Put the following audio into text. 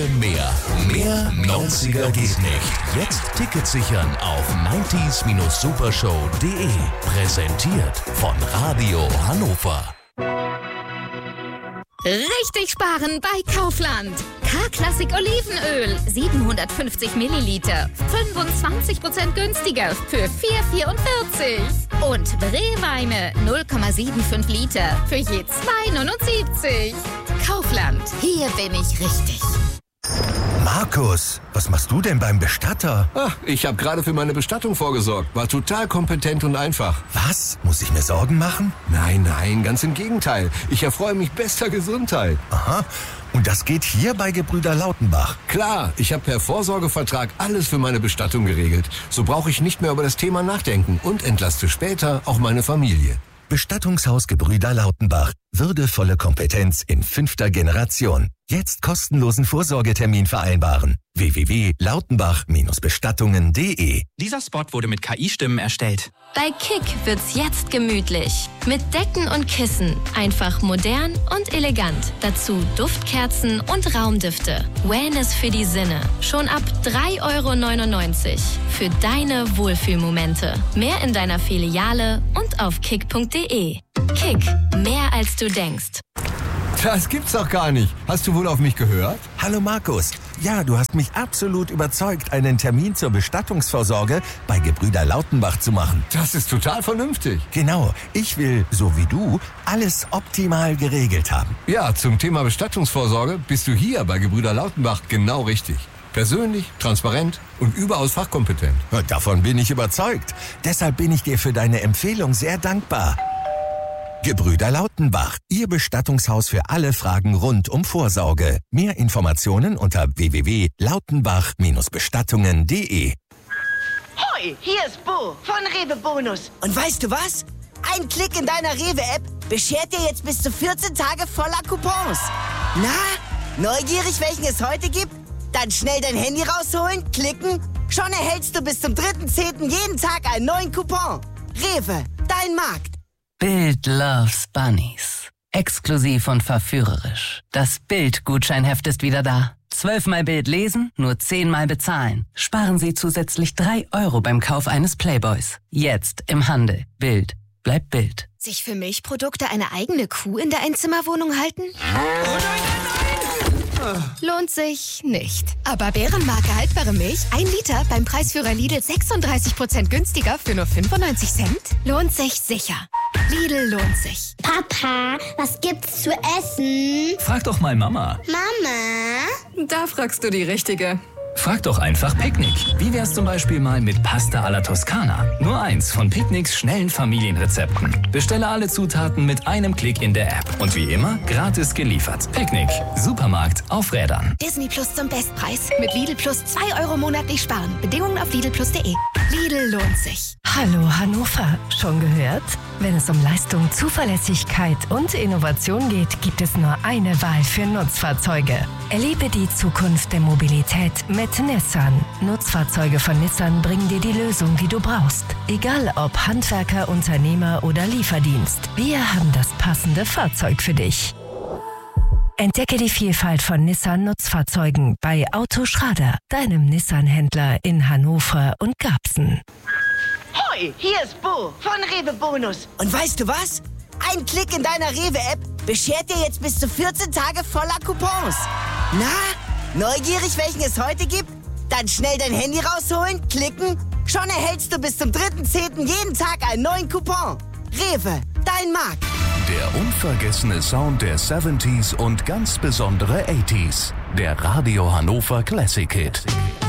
mehr. Mehr 90er geht nicht. Jetzt Tickets sichern auf 90s-supershow.de. Präsentiert von Radio Hannover. Richtig sparen bei Kaufland. K-Klassik Olivenöl, 750 Milliliter, 25% günstiger für 4,44. Und Rehweine, 0,75 Liter für je 2,79. Kaufland, hier bin ich richtig. Markus, was machst du denn beim Bestatter? Ich habe gerade für meine Bestattung vorgesorgt. War total kompetent und einfach. Was? Muss ich mir Sorgen machen? Nein, ganz im Gegenteil. Ich erfreue mich bester Gesundheit. Aha. Und das geht hier bei Gebrüder Lautenbach? Klar, ich habe per Vorsorgevertrag alles für meine Bestattung geregelt. So brauche ich nicht mehr über das Thema nachdenken und entlaste später auch meine Familie. Bestattungshaus Gebrüder Lautenbach. Würdevolle Kompetenz in 5. Generation. Jetzt kostenlosen Vorsorgetermin vereinbaren. www.lautenbach-bestattungen.de. Dieser Spot wurde mit KI-Stimmen erstellt. Bei Kick wird's jetzt gemütlich. Mit Decken und Kissen. Einfach modern und elegant. Dazu Duftkerzen und Raumdüfte. Wellness für die Sinne. Schon ab 3,99 € für deine Wohlfühlmomente. Mehr in deiner Filiale und auf kick.de. Kick. Mehr als du denkst. Das gibt's doch gar nicht. Hast du wohl auf mich gehört? Hallo Markus. Ja, du hast mich absolut überzeugt, einen Termin zur Bestattungsvorsorge bei Gebrüder Lautenbach zu machen. Das ist total vernünftig. Genau. Ich will, so wie du, alles optimal geregelt haben. Ja, zum Thema Bestattungsvorsorge bist du hier bei Gebrüder Lautenbach genau richtig. Persönlich, transparent und überaus fachkompetent. Ja, davon bin ich überzeugt. Deshalb bin ich dir für deine Empfehlung sehr dankbar. Gebrüder Lautenbach, Ihr Bestattungshaus für alle Fragen rund um Vorsorge. Mehr Informationen unter www.lautenbach-bestattungen.de. Hoi, hier ist Bo von Rewe Bonus. Und weißt du was? Ein Klick in deiner Rewe-App beschert dir jetzt bis zu 14 Tage voller Coupons. Na, neugierig, welchen es heute gibt? Dann schnell dein Handy rausholen, klicken. Schon erhältst du bis zum 3.10. jeden Tag einen neuen Coupon. Rewe, dein Markt. Bild loves Bunnies. Exklusiv und verführerisch. Das Bild-Gutscheinheft ist wieder da. 12-mal Bild lesen, nur 10-mal bezahlen. Sparen Sie zusätzlich 3 € beim Kauf eines Playboys. Jetzt im Handel. Bild. Bleibt Bild. Sich für Milchprodukte eine eigene Kuh in der Einzimmerwohnung halten? Lohnt sich nicht. Aber Bärenmarke haltbare Milch, 1 Liter beim Preisführer Lidl 36% günstiger für nur 95 Cent? Lohnt sich sicher. Lidl lohnt sich. Papa, was gibt's zu essen? Frag doch mal Mama. Mama? Da fragst du die Richtige. Frag doch einfach Picknick. Wie wär's zum Beispiel mal mit Pasta alla Toskana? Nur eins von Picknicks schnellen Familienrezepten. Bestelle alle Zutaten mit einem Klick in der App. Und wie immer, gratis geliefert. Picknick. Supermarkt auf Rädern. Disney Plus zum Bestpreis. Mit Lidl Plus 2 € monatlich sparen. Bedingungen auf lidlplus.de. Lidl lohnt sich. Hallo Hannover. Schon gehört? Wenn es um Leistung, Zuverlässigkeit und Innovation geht, gibt es nur eine Wahl für Nutzfahrzeuge. Erlebe die Zukunft der Mobilität mit Nissan. Nutzfahrzeuge von Nissan bringen dir die Lösung, die du brauchst. Egal ob Handwerker, Unternehmer oder Lieferdienst. Wir haben das passende Fahrzeug für dich. Entdecke die Vielfalt von Nissan-Nutzfahrzeugen bei Autoschrader, deinem Nissan-Händler in Hannover und Garbsen. Hoi, hier ist Bo von Rewe Bonus. Und weißt du was? Ein Klick in deiner Rewe-App beschert dir jetzt bis zu 14 Tage voller Coupons. Na, neugierig, welchen es heute gibt? Dann schnell dein Handy rausholen, klicken. Schon erhältst du bis zum 3.10. jeden Tag einen neuen Coupon. Rewe, dein Markt. Der unvergessene Sound der 70s und ganz besondere 80s. Der Radio Hannover Classic Hit.